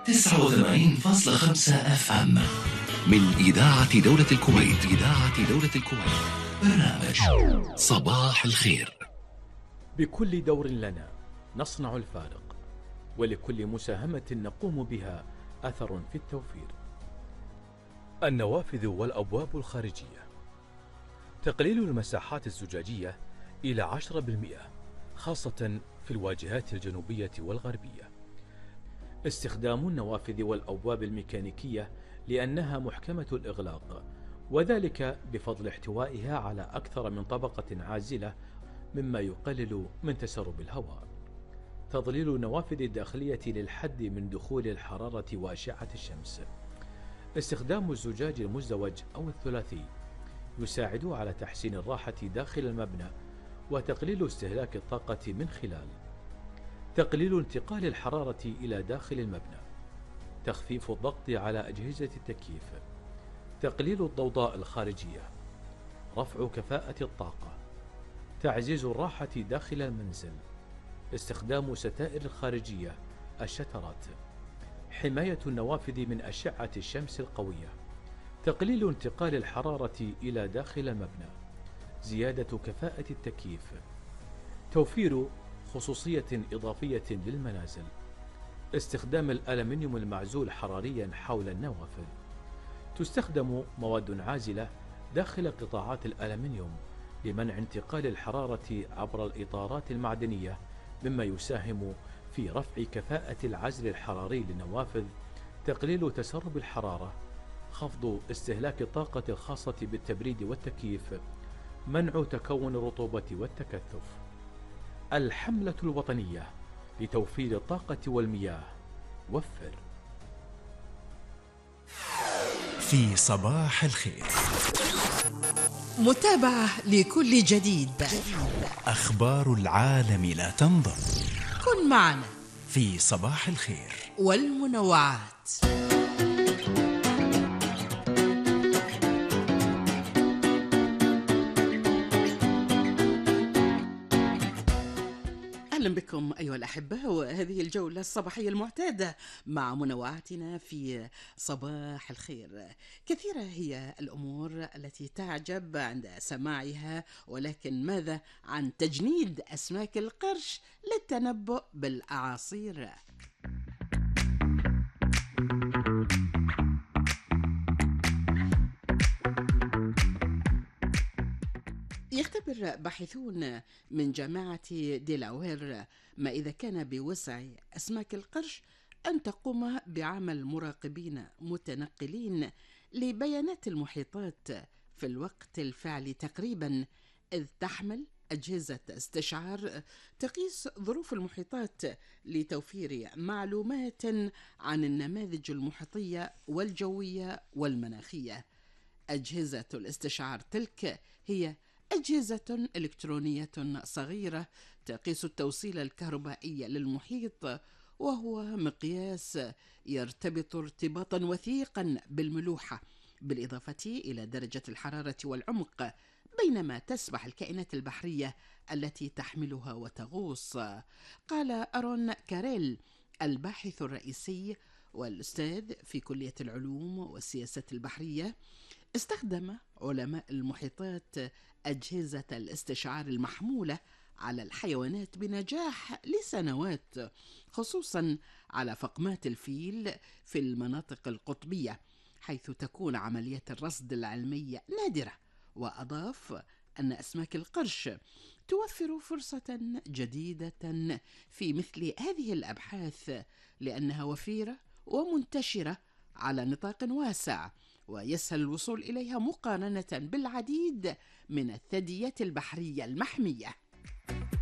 89.5 FM من إذاعة دولة الكويت. برنامج صباح الخير. بكل دور لنا نصنع الفارق، ولكل مساهمة نقوم بها أثر في التوفير. النوافذ والأبواب الخارجية، تقليل المساحات الزجاجية إلى 10% خاصة في الواجهات الجنوبية والغربية. استخدام النوافذ والأبواب الميكانيكية لأنها محكمة الإغلاق، وذلك بفضل احتوائها على أكثر من طبقة عازلة مما يقلل من تسرب الهواء. تظليل النوافذ الداخلية للحد من دخول الحرارة وأشعة الشمس. استخدام الزجاج المزدوج أو الثلاثي يساعد على تحسين الراحة داخل المبنى وتقليل استهلاك الطاقة من خلال تقليل انتقال الحرارة إلى داخل المبنى، تخفيف الضغط على أجهزة التكييف، تقليل الضوضاء الخارجية، رفع كفاءة الطاقة، تعزيز الراحة داخل المنزل، استخدام ستائر الخارجية الشترات، حماية النوافذ من أشعة الشمس القوية، تقليل انتقال الحرارة إلى داخل المبنى، زيادة كفاءة التكييف، توفير خصوصية إضافية للمنازل، استخدام الألمنيوم المعزول حراريا حول النوافذ. تستخدم مواد عازلة داخل قطاعات الألمنيوم لمنع انتقال الحرارة عبر الإطارات المعدنية، مما يساهم في رفع كفاءة العزل الحراري للنوافذ، تقليل تسرب الحرارة، خفض استهلاك الطاقة الخاصة بالتبريد والتكييف، منع تكون الرطوبة والتكثف. الحملة الوطنية لتوفير الطاقة والمياه، وفر. في صباح الخير متابعة لكل جديد، أخبار العالم لا تنضب. كن معنا في صباح الخير والمنوعات. أهلا بكم أيها الأحبة، وهذه الجولة الصباحية المعتادة مع منوعاتنا في صباح الخير. كثيرة هي الأمور التي تعجب عند سماعها، ولكن ماذا عن تجنيد أسماك القرش للتنبؤ بالأعاصير؟ يختبر باحثون من جامعة ديلاوير ما إذا كان بوسع أسماك القرش أن تقوم بعمل مراقبين متنقلين لبيانات المحيطات في الوقت الفعلي تقريبا، إذ تحمل أجهزة استشعار تقيس ظروف المحيطات لتوفير معلومات عن النماذج المحيطية والجوية والمناخية. أجهزة الاستشعار تلك هي أجهزة إلكترونية صغيرة تقيس التوصيل الكهربائي للمحيط، وهو مقياس يرتبط ارتباطا وثيقا بالملوحة بالإضافة إلى درجة الحرارة والعمق، بينما تسبح الكائنات البحرية التي تحملها وتغوص. قال أرون كاريل الباحث الرئيسي والأستاذ في كلية العلوم والسياسة البحرية، استخدم علماء المحيطات أجهزة الاستشعار المحمولة على الحيوانات بنجاح لسنوات، خصوصا على فقمات الفيل في المناطق القطبية، حيث تكون عمليات الرصد العلمية نادرة. وأضاف أن أسماك القرش توفر فرصة جديدة في مثل هذه الأبحاث، لأنها وفيرة ومنتشرة على نطاق واسع، ويسهل الوصول إليها مقارنة بالعديد من الثدييات البحرية المحمية.